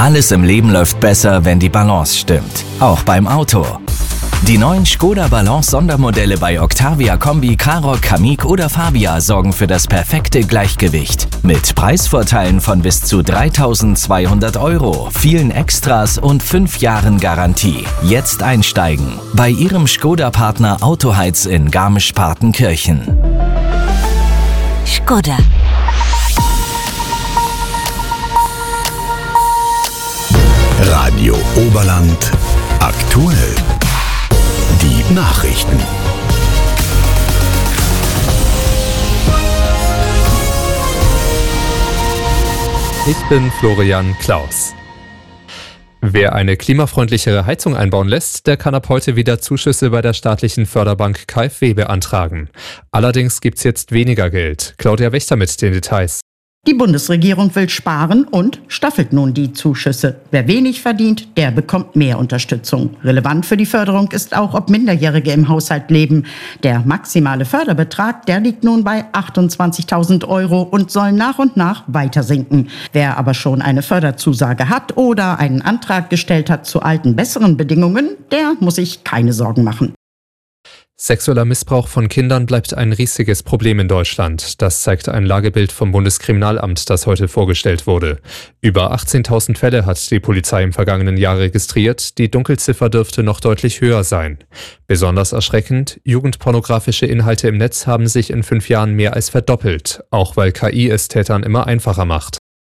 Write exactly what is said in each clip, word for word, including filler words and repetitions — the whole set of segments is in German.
Alles im Leben läuft besser, wenn die Balance stimmt. Auch beim Auto. Die neuen Škoda Balance Sondermodelle bei Octavia Kombi, Karoq, Kamiq oder Fabia sorgen für das perfekte Gleichgewicht. Mit Preisvorteilen von bis zu dreitausendzweihundert Euro, vielen Extras und fünf Jahren Garantie. Jetzt einsteigen bei Ihrem Škoda-Partner Autoheiz in Garmisch-Partenkirchen. Škoda. Radio Oberland aktuell. Die Nachrichten. Ich bin Florian Klaus. Wer eine klimafreundlichere Heizung einbauen lässt, der kann ab heute wieder Zuschüsse bei der staatlichen Förderbank K f W beantragen. Allerdings gibt's jetzt weniger Geld. Claudia Wächter mit den Details. Die Bundesregierung will sparen und staffelt nun die Zuschüsse. Wer wenig verdient, der bekommt mehr Unterstützung. Relevant für die Förderung ist auch, ob Minderjährige im Haushalt leben. Der maximale Förderbetrag, der liegt nun bei achtundzwanzigtausend Euro und soll nach und nach weiter sinken. Wer aber schon eine Förderzusage hat oder einen Antrag gestellt hat zu alten, besseren Bedingungen, der muss sich keine Sorgen machen. Sexueller Missbrauch von Kindern bleibt ein riesiges Problem in Deutschland. Das zeigt ein Lagebild vom Bundeskriminalamt, das heute vorgestellt wurde. Über achtzehntausend Fälle hat die Polizei im vergangenen Jahr registriert. Die Dunkelziffer dürfte noch deutlich höher sein. Besonders erschreckend, jugendpornografische Inhalte im Netz haben sich in fünf Jahren mehr als verdoppelt, auch weil K I es Tätern immer einfacher macht.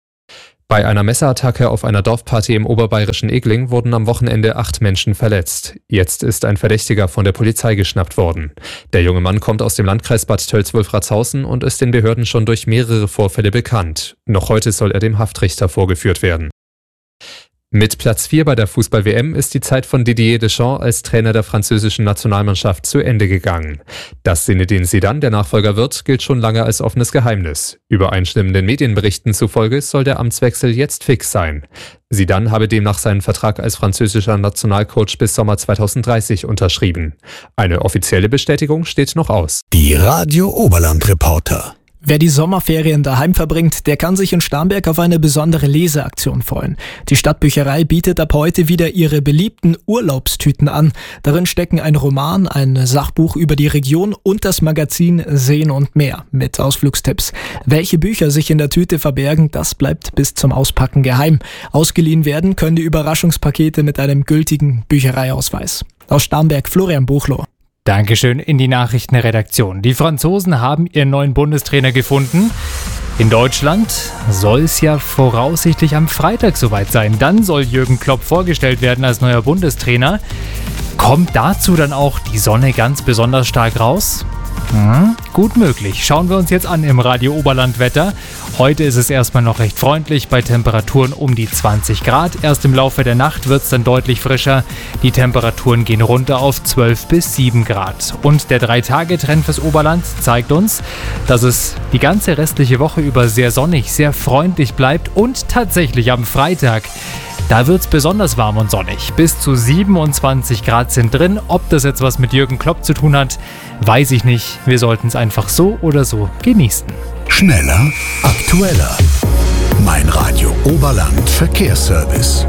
Bei einer Messerattacke auf einer Dorfparty im oberbayerischen Egling wurden am Wochenende acht Menschen verletzt. Jetzt ist ein Verdächtiger von der Polizei geschnappt worden. Der junge Mann kommt aus dem Landkreis Bad Tölz-Wolfratshausen und ist den Behörden schon durch mehrere Vorfälle bekannt. Noch heute soll er dem Haftrichter vorgeführt werden. Mit Platz vier bei der Fußball-W M ist die Zeit von Didier Deschamps als Trainer der französischen Nationalmannschaft zu Ende gegangen. Dass Zinedine Zidane der Nachfolger wird, gilt schon lange als offenes Geheimnis. Übereinstimmenden Medienberichten zufolge soll der Amtswechsel jetzt fix sein. Zidane habe demnach seinen Vertrag als französischer Nationalcoach bis Sommer zweitausenddreißig unterschrieben. Eine offizielle Bestätigung steht noch aus. Die Radio Oberland Reporter. Wer die Sommerferien daheim verbringt, der kann sich in Starnberg auf eine besondere Leseaktion freuen. Die Stadtbücherei bietet ab heute wieder ihre beliebten Urlaubstüten an. Darin stecken ein Roman, ein Sachbuch über die Region und das Magazin Sehen und Mehr mit Ausflugstipps. Welche Bücher sich in der Tüte verbergen, das bleibt bis zum Auspacken geheim. Ausgeliehen werden können die Überraschungspakete mit einem gültigen Büchereiausweis. Aus Starnberg Florian Buchloh. Dankeschön in die Nachrichtenredaktion. Die Franzosen haben ihren neuen Bundestrainer gefunden. In Deutschland soll es ja voraussichtlich am Freitag soweit sein. Dann soll Jürgen Klopp vorgestellt werden als neuer Bundestrainer. Kommt dazu dann auch die Sonne ganz besonders stark raus? Hm, gut möglich. Schauen wir uns jetzt an im Radio Oberland Wetter. Heute ist es erstmal noch recht freundlich bei Temperaturen um die zwanzig Grad. Erst im Laufe der Nacht wird es dann deutlich frischer. Die Temperaturen gehen runter auf zwölf bis sieben Grad. Und der drei Tage Trend fürs Oberland zeigt uns, dass es die ganze restliche Woche über sehr sonnig, sehr freundlich bleibt und tatsächlich am Freitag, da wird es besonders warm und sonnig. Bis zu siebenundzwanzig Grad sind drin. Ob das jetzt was mit Jürgen Klopp zu tun hat, weiß ich nicht. Wir sollten es einfach so oder so genießen. Schneller, aktueller. Mein Radio Oberland Verkehrsservice.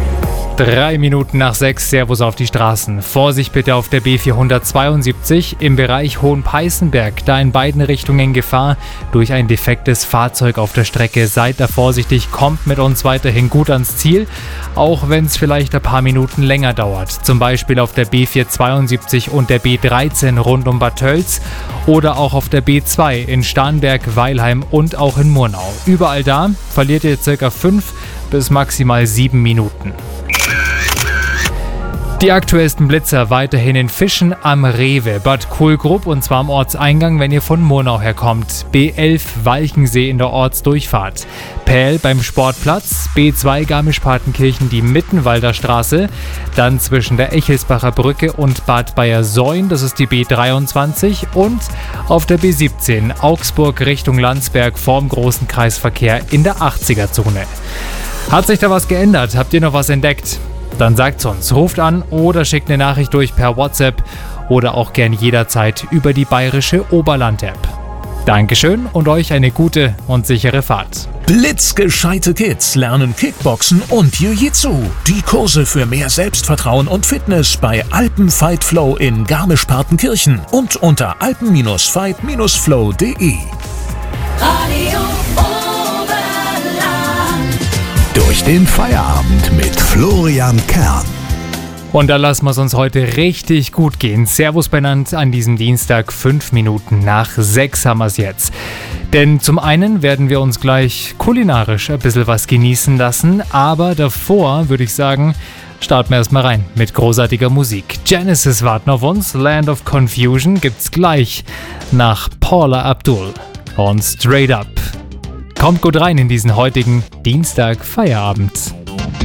Drei Minuten nach sechs, Servus auf die Straßen. Vorsicht bitte auf der B vierhundertzweiundsiebzig im Bereich Hohenpeißenberg. Da in beiden Richtungen Gefahr durch ein defektes Fahrzeug auf der Strecke. Seid da vorsichtig, kommt mit uns weiterhin gut ans Ziel, auch wenn es vielleicht ein paar Minuten länger dauert. Zum Beispiel auf der B vierhundertzweiundsiebzig und der B dreizehn rund um Bad Tölz oder auch auf der B zwei in Starnberg, Weilheim und auch in Murnau. Überall da verliert ihr ca. fünf bis maximal sieben Minuten. Die aktuellsten Blitzer weiterhin in Fischen am Rewe, Bad Kohlgrub und zwar am Ortseingang, wenn ihr von Murnau herkommt. B elf Walchensee in der Ortsdurchfahrt. Pähl beim Sportplatz, B zwei Garmisch-Partenkirchen die Mittenwalder Straße, dann zwischen der Echelsbacher Brücke und Bad Bayersoien, das ist die B dreiundzwanzig und auf der B siebzehn Augsburg Richtung Landsberg vorm großen Kreisverkehr in der achtziger-Zone. Hat sich da was geändert? Habt ihr noch was entdeckt? Dann sagt's uns, ruft an oder schickt eine Nachricht durch per WhatsApp oder auch gern jederzeit über die bayerische Oberland-App. Dankeschön und euch eine gute und sichere Fahrt. Blitzgescheite Kids lernen Kickboxen und Jiu-Jitsu. Die Kurse für mehr Selbstvertrauen und Fitness bei Alpen Fight Flow in Garmisch-Partenkirchen und unter alpen fight flow punkt de. Radio Oberland. Durch den Feierabend mit Florian Kern. Und da lassen wir es uns heute richtig gut gehen. Servus benannt an diesem Dienstag, fünf Minuten nach sechs haben wir es jetzt. Denn zum einen werden wir uns gleich kulinarisch ein bisschen was genießen lassen, aber davor würde ich sagen, starten wir erstmal rein mit großartiger Musik. Genesis warten auf uns, Land of Confusion gibt's gleich nach Paula Abdul und Straight Up. Kommt gut rein in diesen heutigen Dienstag Feierabend.